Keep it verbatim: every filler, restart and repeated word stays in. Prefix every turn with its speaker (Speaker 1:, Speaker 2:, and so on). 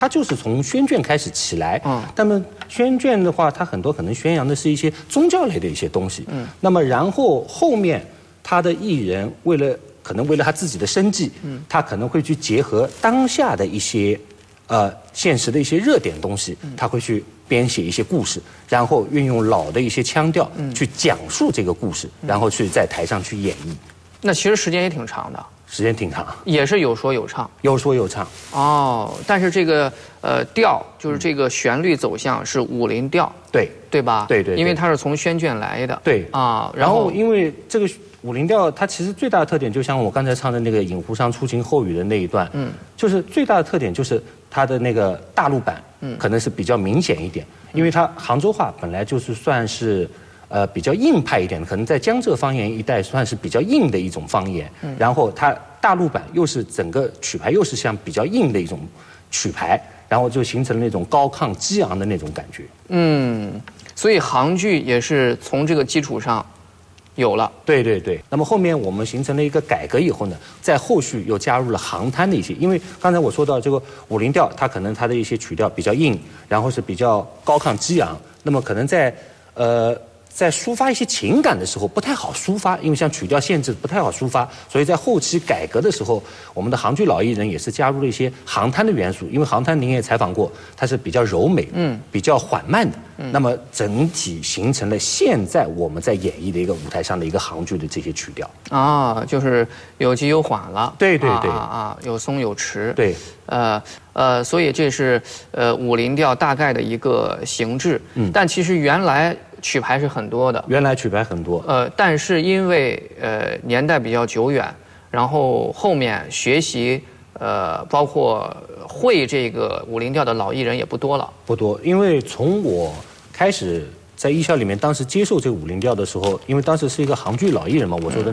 Speaker 1: 它就是从宣卷开始起来，嗯，那么宣卷的话，它很多可能宣扬的是一些宗教类的一些东西，嗯，那么然后后面他的艺人为了可能为了他自己的生计，嗯，他可能会去结合当下的一些呃现实的一些热点东西，他会去编写一些故事，然后运用老的一些腔调去讲述这个故事，然后去在台上去演绎。
Speaker 2: 那其实时间也挺长的。
Speaker 1: 时间挺长，
Speaker 2: 也是有说有唱，
Speaker 1: 有说有唱
Speaker 2: 哦。但是这个呃调，就是这个旋律走向是武林调，
Speaker 1: 对
Speaker 2: 对吧？
Speaker 1: 对 对, 对，
Speaker 2: 因为它是从宣卷来的，
Speaker 1: 对
Speaker 2: 啊。
Speaker 1: 然后因为这个武林调，它其实最大的特点，就像我刚才唱的那个《饮湖上初晴后雨》的那一段，嗯，就是最大的特点就是它的那个大陆版，嗯，可能是比较明显一点，因为它杭州话本来就是算是。呃，比较硬派一点的，可能在江浙方言一带算是比较硬的一种方言。嗯、然后它大陆版又是整个曲牌又是像比较硬的一种曲牌，然后就形成了那种高亢激昂的那种感觉。
Speaker 2: 嗯，所以杭剧也是从这个基础上有了。
Speaker 1: 对对对。那么后面我们形成了一个改革以后呢，在后续又加入了杭滩的一些，因为刚才我说到这个武林调，它可能它的一些曲调比较硬，然后是比较高亢激昂，那么可能在呃。在抒发一些情感的时候不太好抒发，因为像曲调限制不太好抒发，所以在后期改革的时候，我们的杭剧老艺人也是加入了一些杭滩的元素，因为杭滩您也采访过，它是比较柔美，嗯，比较缓慢的，嗯，那么整体形成了现在我们在演绎的一个舞台上的一个杭剧的这些曲调
Speaker 2: 啊，就是有急有缓了，
Speaker 1: 对对对，
Speaker 2: 啊啊，有松有弛，
Speaker 1: 对，
Speaker 2: 呃呃，所以这是呃武林调大概的一个形制，嗯，但其实原来。曲牌是很多的，
Speaker 1: 原来曲牌很多，
Speaker 2: 呃，但是因为呃年代比较久远，然后后面学习呃包括会这个武林调的老艺人也不多了，
Speaker 1: 不多，因为从我开始在艺校里面，当时接受这个武林调的时候，因为当时是一个杭剧老艺人嘛，我说的。